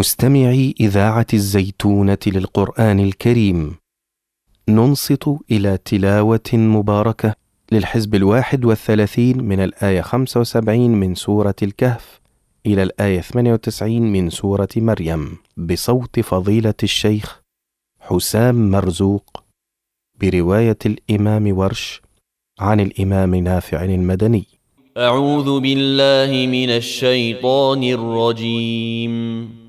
مستمعي إذاعة الزيتونة للقرآن الكريم، ننصت إلى تلاوة مباركة للحزب 31 من الآية 75 من سورة الكهف إلى الآية 98 من سورة مريم بصوت فضيلة الشيخ حسام مرزوق، برواية الإمام ورش عن الإمام نافع المدني. أعوذ بالله من الشيطان الرجيم.